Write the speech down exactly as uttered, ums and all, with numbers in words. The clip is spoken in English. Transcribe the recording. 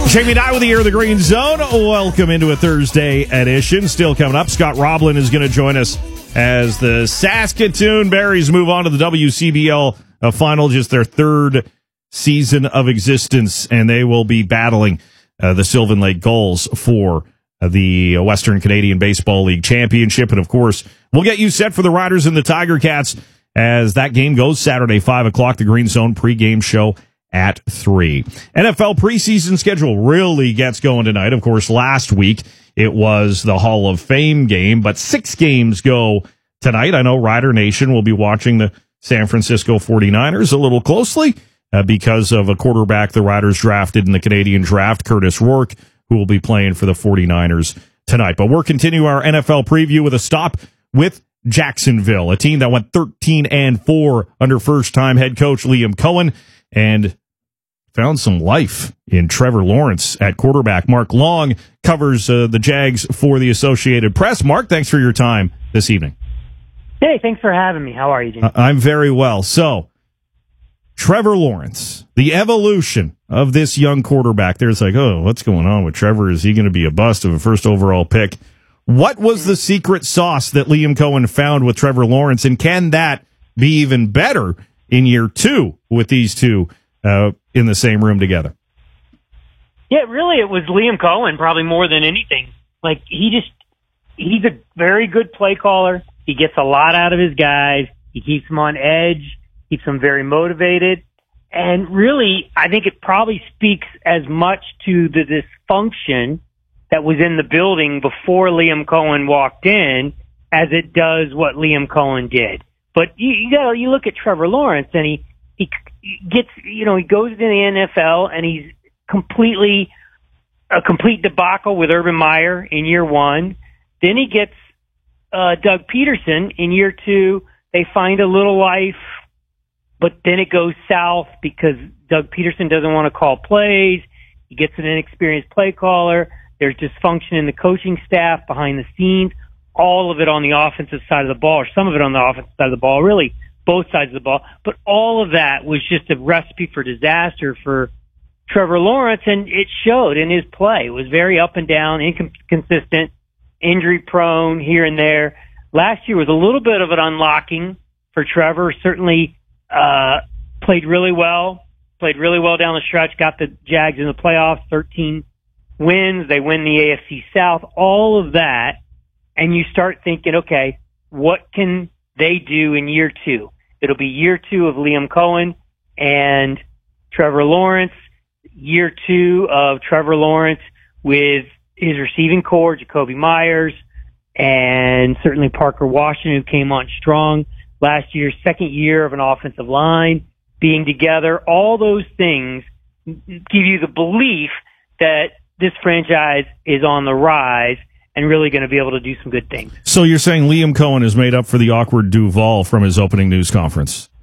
Jamie Nye with the Year of the Green Zone. Welcome into a Thursday edition. Still coming up, Scott Roblin is going to join us as the Saskatoon Berries move on to the W C B L uh, final, just their third season of existence, and they will be battling uh, the Sylvan Lake Gulls for uh, the Western Canadian Baseball League Championship. And, of course, we'll get you set for the Riders and the Tiger Cats as that game goes Saturday, five o'clock, the Green Zone pregame show at three. N F L preseason schedule really gets going tonight. Of course, last week it was the Hall of Fame game, but six games go tonight. I know Rider Nation will be watching the San Francisco forty-niners a little closely uh, because of a quarterback the Riders drafted in the Canadian draft, Curtis Rourke, who will be playing for the forty-niners tonight. But we're continuing our N F L preview with a stop with Jacksonville, a team that went thirteen and four under first-time head coach Liam Coen, and found some life in Trevor Lawrence at quarterback. Mark Long covers uh, the Jags for the Associated Press. Mark, thanks for your time this evening. Hey, thanks for having me. How are you, Jim? Uh, I'm very well. So, Trevor Lawrence, the evolution of this young quarterback. There's like, oh, what's going on with Trevor? Is he going to be a bust of a first overall pick? What was the secret sauce that Liam Coen found with Trevor Lawrence, and can that be even better in year two with these two uh, in the same room together? Yeah, really, it was Liam Coen probably more than anything. Like, he just, he's a very good play caller. He gets a lot out of his guys. He keeps them on edge, keeps them very motivated. And really, I think it probably speaks as much to the dysfunction that was in the building before Liam Coen walked in as it does what Liam Coen did. But you, you got you look at Trevor Lawrence, and he, he gets, you know, he goes to the N F L, and he's completely, a complete debacle with Urban Meyer in year one. Then he gets uh, Doug Peterson in year two. They find a little life, but then it goes south because Doug Peterson doesn't want to call plays. He gets an inexperienced play caller. There's dysfunction in the coaching staff behind the scenes. All of it on the offensive side of the ball, or some of it on the offensive side of the ball, really both sides of the ball. But all of that was just a recipe for disaster for Trevor Lawrence, and it showed in his play. It was very up and down, inconsistent, injury prone here and there. Last year was a little bit of an unlocking for Trevor. Certainly uh, played really well, played really well down the stretch, got the Jags in the playoffs, thirteen wins. They win the A F C South, all of that. And you start thinking, okay, what can they do in year two? It'll be year two of Liam Coen and Trevor Lawrence, year two of Trevor Lawrence with his receiving core, Jacoby Myers, and certainly Parker Washington, who came on strong last year, second year of an offensive line being together. All those things give you the belief that this franchise is on the rise and really going to be able to do some good things. So you're saying Liam Coen has made up for the awkward Duval from his opening news conference?